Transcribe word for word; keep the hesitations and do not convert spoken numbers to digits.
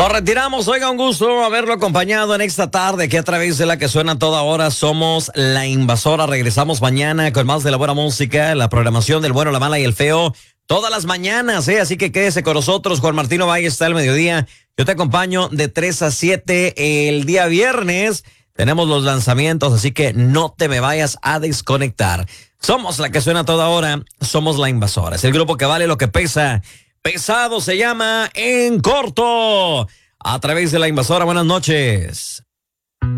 Nos retiramos, oiga, un gusto haberlo acompañado en esta tarde que a través de la que suena toda hora somos La Invasora. Regresamos mañana con más de la buena música, la programación del bueno, la mala y el feo, todas las mañanas, ¿eh? Así que quédese con nosotros. Juan Martino Valle está al mediodía. Yo te acompaño de tres a siete el día viernes. Tenemos los lanzamientos, así que no te me vayas a desconectar. Somos la que suena toda hora, somos La Invasora. Es el grupo que vale lo que pesa. Pesado se llama En Corto. A través de La Invasora, buenas noches.